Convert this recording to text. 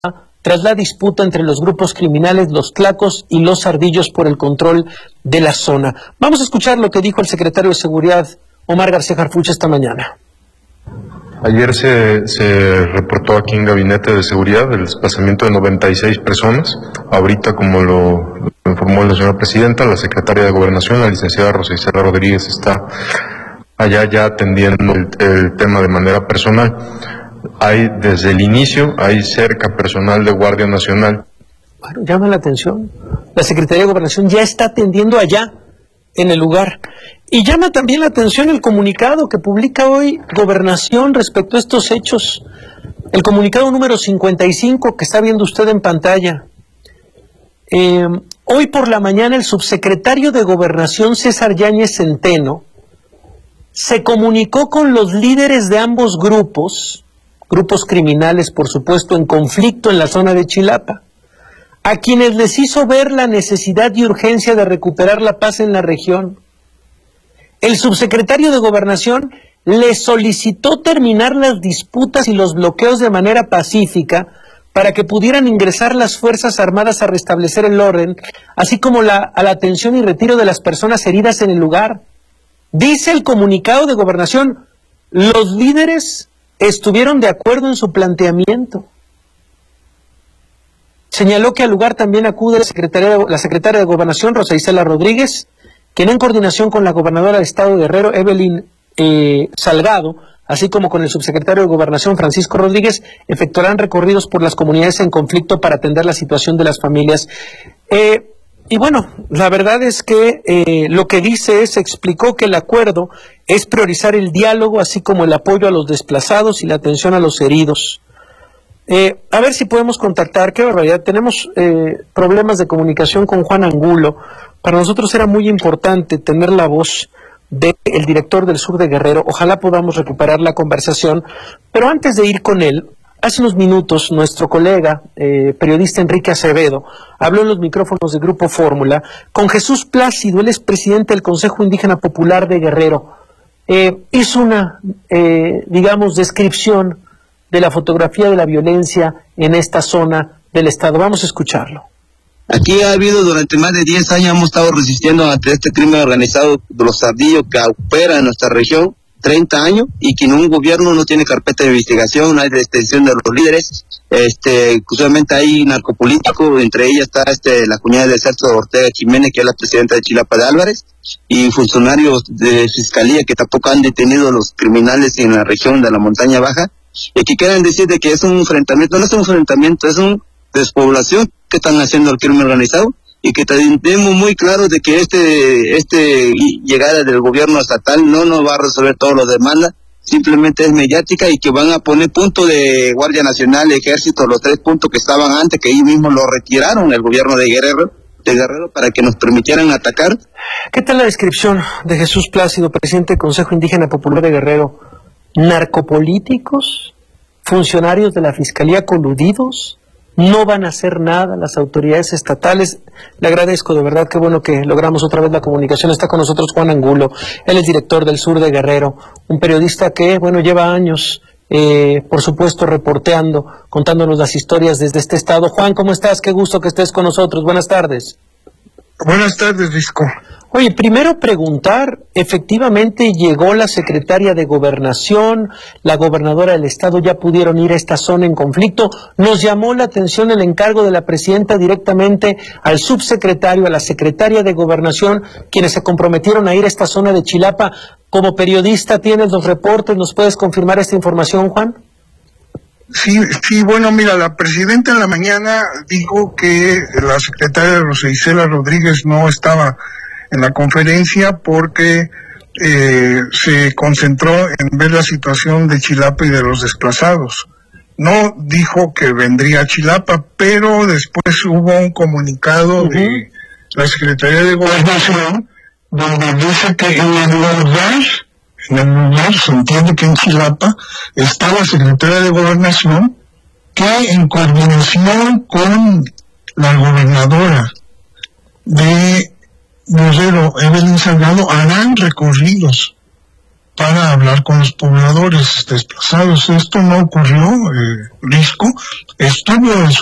tras la disputa entre los grupos criminales, los Tlacos y los Ardillos por el control de la zona. Vamos a escuchar lo que dijo el secretario de Seguridad, Omar García Harfuch, esta mañana. Ayer se reportó aquí en Gabinete de Seguridad el desplazamiento de 96 personas. Ahorita, como lo informó la señora presidenta, la secretaria de Gobernación, la licenciada Rosa Isela Rodríguez, está allá ya atendiendo el tema de manera personal. Desde el inicio, hay cerca personal de Guardia Nacional. Bueno, llama la atención. La Secretaría de Gobernación ya está atendiendo allá, en el lugar. Y llama también la atención el comunicado que publica hoy Gobernación respecto a estos hechos. El comunicado número 55 que está viendo usted en pantalla. Hoy por la mañana el subsecretario de Gobernación, César Yáñez Centeno, se comunicó con los líderes de ambos grupos criminales, por supuesto, en conflicto en la zona de Chilapa, a quienes les hizo ver la necesidad y urgencia de recuperar la paz en la región. El subsecretario de Gobernación les solicitó terminar las disputas y los bloqueos de manera pacífica para que pudieran ingresar las Fuerzas Armadas a restablecer el orden, así como a la atención y retiro de las personas heridas en el lugar. Dice el comunicado de Gobernación, los líderes estuvieron de acuerdo en su planteamiento. Señaló que al lugar también acude la secretaria de Gobernación, Rosa Isela Rodríguez, quien en coordinación con la gobernadora del Estado de Guerrero, Evelyn Salgado, así como con el subsecretario de Gobernación, Francisco Rodríguez, efectuarán recorridos por las comunidades en conflicto para atender la situación de las familias. Y bueno, la verdad es que lo que dice explicó que el acuerdo es priorizar el diálogo, así como el apoyo a los desplazados y la atención a los heridos. A ver si podemos contactar, qué barbaridad, tenemos problemas de comunicación con Juan Angulo. Para nosotros era muy importante tener la voz del director del sur de Guerrero, ojalá podamos recuperar la conversación, pero antes de ir con él, hace unos minutos nuestro colega, periodista Enrique Acevedo, habló en los micrófonos de Grupo Fórmula con Jesús Plácido, él es presidente del Consejo Indígena Popular de Guerrero. Hizo una, descripción de la fotografía de la violencia en esta zona del estado. Vamos a escucharlo. Aquí ha habido durante más de 10 años, hemos estado resistiendo ante este crimen organizado de los ardillos que opera en nuestra región, 30 años, y que un gobierno no tiene carpeta de investigación, no hay detención de los líderes, usualmente hay narcopolíticos, entre ellas está la cuñada del Celso Ortega Jiménez, que es la presidenta de Chilapa de Álvarez, y funcionarios de fiscalía que tampoco han detenido a los criminales en la región de la montaña baja, y que quieren decir de que es un enfrentamiento, no es un enfrentamiento, es una despoblación que están haciendo el crimen organizado, y que tenemos muy claro de que llegada del gobierno estatal no nos va a resolver todas las demandas, simplemente es mediática, y que van a poner punto de Guardia Nacional, Ejército, los 3 puntos que estaban antes, que ellos mismos lo retiraron el gobierno de Guerrero para que nos permitieran atacar. ¿Qué tal la descripción de Jesús Plácido, presidente del Consejo Indígena Popular de Guerrero? ¿Narcopolíticos? ¿Funcionarios de la Fiscalía coludidos? ¿No van a hacer nada las autoridades estatales? Le agradezco, de verdad, qué bueno que logramos otra vez la comunicación. Está con nosotros Juan Angulo, él es director del sur de Guerrero, un periodista que, lleva años, por supuesto, reporteando, contándonos las historias desde este estado. Juan, ¿cómo estás? Qué gusto que estés con nosotros. Buenas tardes. Buenas tardes, Visco. Oye, primero preguntar, efectivamente llegó la secretaria de Gobernación, la gobernadora del estado, ya pudieron ir a esta zona en conflicto. Nos llamó la atención el encargo de la presidenta directamente al subsecretario, a la secretaria de Gobernación, quienes se comprometieron a ir a esta zona de Chilapa. Como periodista tienes los reportes, ¿nos puedes confirmar esta información, Juan? Sí, bueno, mira, la presidenta en la mañana dijo que la secretaria Rosa Isela Rodríguez no estaba en la conferencia porque se concentró en ver la situación de Chilapa y de los desplazados. No dijo que vendría a Chilapa, pero después hubo un comunicado de la Secretaría de Gobernación donde dice que en el lugar se entiende que en Chilapa está la Secretaría de Gobernación, que en coordinación con la gobernadora de Guerrero, Evelyn Salgado, harán recorridos para hablar con los pobladores desplazados. Esto no ocurrió, Risco estuvo en su